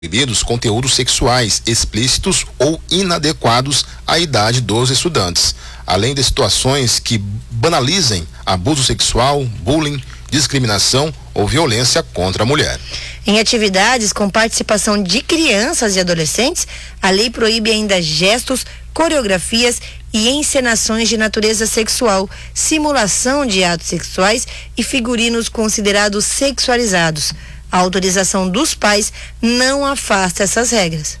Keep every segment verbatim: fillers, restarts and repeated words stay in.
proibidos conteúdos sexuais explícitos ou inadequados à idade dos estudantes, além de situações que banalizem abuso sexual, bullying, discriminação ou violência contra a mulher. Em atividades com participação de crianças e adolescentes, a lei proíbe ainda gestos, coreografias e encenações de natureza sexual, simulação de atos sexuais e figurinos considerados sexualizados. A autorização dos pais não afasta essas regras.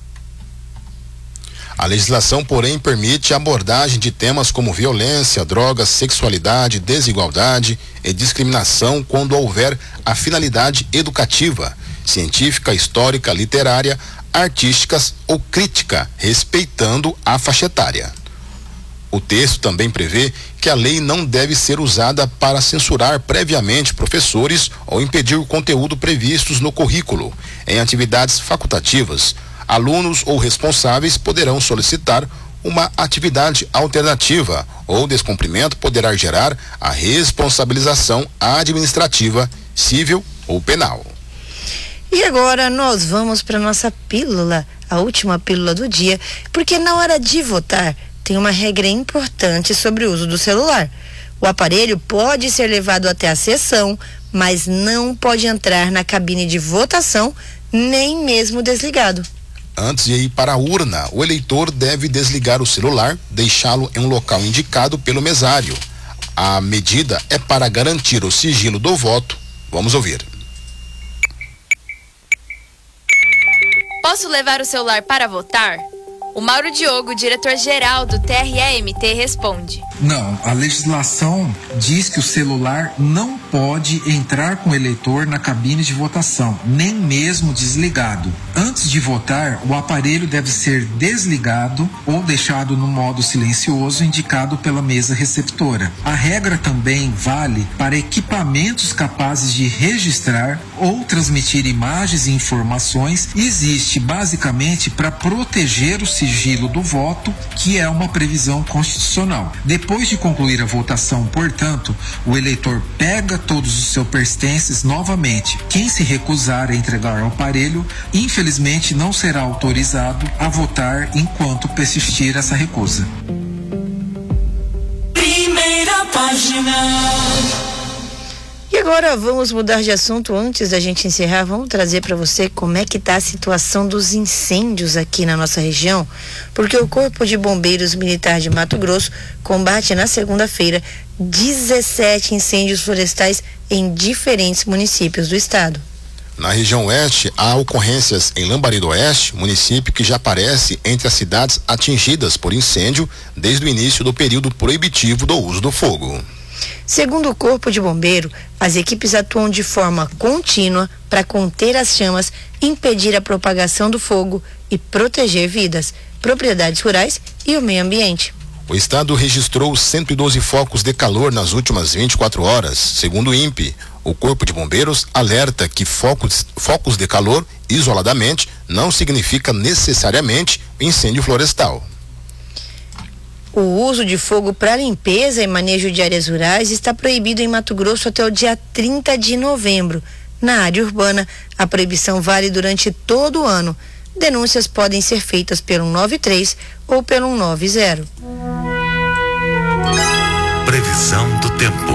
A legislação, porém, permite a abordagem de temas como violência, drogas, sexualidade, desigualdade e discriminação quando houver a finalidade educativa, científica, histórica, literária, artísticas ou crítica, respeitando a faixa etária. O texto também prevê que a lei não deve ser usada para censurar previamente professores ou impedir o conteúdo previstos no currículo. Em atividades facultativas, alunos ou responsáveis poderão solicitar uma atividade alternativa ou descumprimento poderá gerar a responsabilização administrativa, civil ou penal. E agora nós vamos para nossa pílula, a última pílula do dia, porque na hora de votar tem uma regra importante sobre o uso do celular. O aparelho pode ser levado até a sessão, mas não pode entrar na cabine de votação, nem mesmo desligado. Antes de ir para a urna, o eleitor deve desligar o celular, deixá-lo em um local indicado pelo mesário. A medida é para garantir o sigilo do voto. Vamos ouvir. Posso levar o celular para votar? O Mauro Diogo, diretor-geral do T R E M T, responde. Não, a legislação diz que o celular não pode entrar com o eleitor na cabine de votação, nem mesmo desligado. Antes de votar, o aparelho deve ser desligado ou deixado no modo silencioso indicado pela mesa receptora. A regra também vale para equipamentos capazes de registrar ou transmitir imagens e informações e existe basicamente para proteger o sigilo do voto, que é uma previsão constitucional. Depois de concluir a votação, portanto, o eleitor pega todos os seus pertences novamente. Quem se recusar a entregar o aparelho, infelizmente não será autorizado a votar enquanto persistir essa recusa. Primeira página. E agora vamos mudar de assunto. Antes da gente encerrar, vamos trazer para você como é que está a situação dos incêndios aqui na nossa região, porque o Corpo de Bombeiros Militar de Mato Grosso combate na segunda-feira dezessete incêndios florestais em diferentes municípios do estado. Na região oeste, há ocorrências em Lambari do Oeste, município que já aparece entre as cidades atingidas por incêndio desde o início do período proibitivo do uso do fogo. Segundo o Corpo de Bombeiro, as equipes atuam de forma contínua para conter as chamas, impedir a propagação do fogo e proteger vidas, propriedades rurais e o meio ambiente. O estado registrou cento e doze focos de calor nas últimas vinte e quatro horas. Segundo o INPE, o Corpo de Bombeiros alerta que focos, focos de calor isoladamente não significa necessariamente incêndio florestal. O uso de fogo para limpeza e manejo de áreas rurais está proibido em Mato Grosso até o dia trinta de novembro. Na área urbana, a proibição vale durante todo o ano. Denúncias podem ser feitas pelo nove três ou pelo nove zero. Previsão do tempo.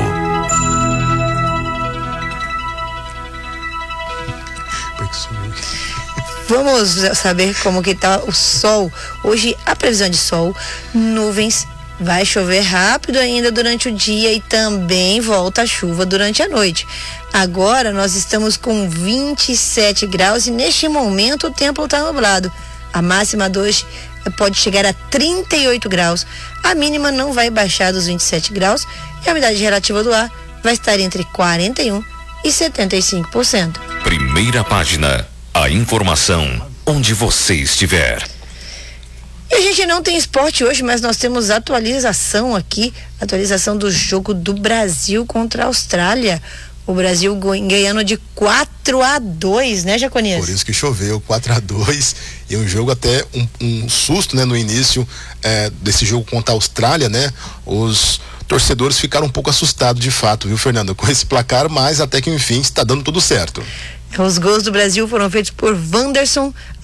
Vamos saber como que está o sol. Hoje a previsão de sol, nuvens, vai chover rápido ainda durante o dia e também volta a chuva durante a noite. Agora nós estamos com vinte e sete graus e neste momento o tempo está nublado. A máxima de hoje pode chegar a trinta e oito graus. A mínima não vai baixar dos vinte e sete graus e a umidade relativa do ar vai estar entre quarenta e um e setenta e cinco por cento. Primeira página. A informação onde você estiver. E a gente não tem esporte hoje, mas nós temos atualização aqui, atualização do jogo do Brasil contra a Austrália. O Brasil ganhando de quatro a dois, né, Jaconias? Por isso que choveu, quatro a dois, e um jogo até um, um susto, né, no início é, desse jogo contra a Austrália, né? Os torcedores ficaram um pouco assustados de fato, viu, Fernando, com esse placar, mas até que enfim está dando tudo certo. Os gols do Brasil foram feitos por Wanderson